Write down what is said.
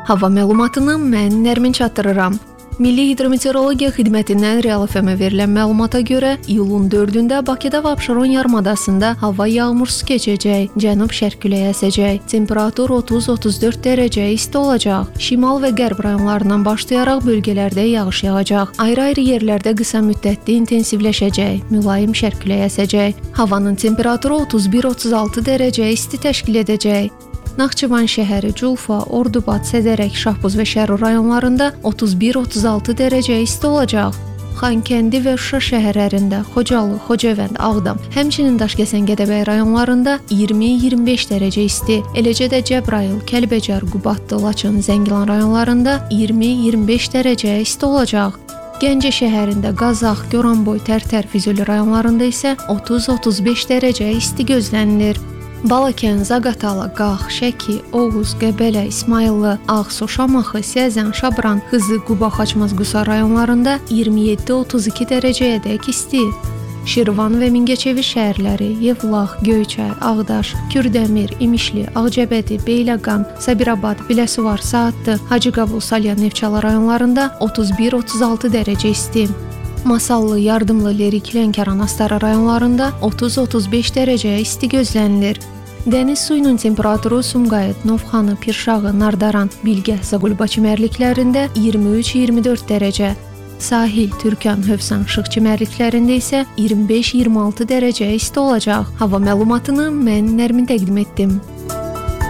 Hava məlumatını mən Nərmin çatdırıram. Milli Hidrometeorologiya Xidmətindən Real FM-ə verilən məlumata görə iyulun 4-də Bakıda və Abşeron yarımadasında hava yağmursuz keçəcək, cənub-şərq küləyi əsəcək. Temperatur 30-34 dərəcə isti olacaq. Şimal və qərb rayonlarından başlayaraq bölgələrdə yağış yağacaq. Ayrı-ayrı yerlərdə qısa müddətli intensivləşəcək, mülayim şərq küləyi əsəcək. Havanın temperaturu 31-36 dərəcə isti təşkil edəcək. Naxçıvan şəhəri, Culfa, Ordubad, Sədərək, Şahbuz və Şərur rayonlarında 31-36 dərəcə isti olacaq. Xankəndi və Şuşa şəhərlərində, Xocalı, Xocavənd, Ağdam, həmçinin Daşkəsən, Gədəbəy rayonlarında 20-25 dərəcə isti, eləcə də Cəbrayıl, Kəlbəcər, Qubadlı, Laçın, Zəngilan rayonlarında 20-25 dərəcə isti olacaq. Gəncə şəhərində, Qazax, Goranboy, Tərtər, Füzuli rayonlarında isə 30-35 dərəcə isti gözlənilir. Balakən, Zaqatala, Qax, Şəki, Oğuz, Qəbələ, İsmayıllı, Ağsu, Şamaxı, Səzən, Şabran, Xızı, Quba, Xaçmaz, Qusar rayonlarında 27-32 dərəcəyədək isti. Şirvan və Mingəçevir şəhərləri, Yevlax, Göyçay, Ağdaş, Kürdəmir, İmişli, Ağcabədi, Beyləqan, Sabirabad, Biləsuvar, Saatlı, Hacıqabul, Salyan, Neftçala rayonlarında 31-36 dərəcə isti. Masallı, Yardımlı, Lerik, Lənkəran, Astara rayonlarında 30-35 dərəcə isti gözlənilir. Dəniz suyunun temperaturu Sumqayıt, Novxanı, Pirşağı, Nardaran, Bilgəh, Zaqulba çimərliklərində 23-24 dərəcə. Sahil, Türkan, Hövsan, Şıq çimərliklərində isə 25-26 dərəcə isti olacaq. Hava məlumatını mən Nərmin təqdim etdim.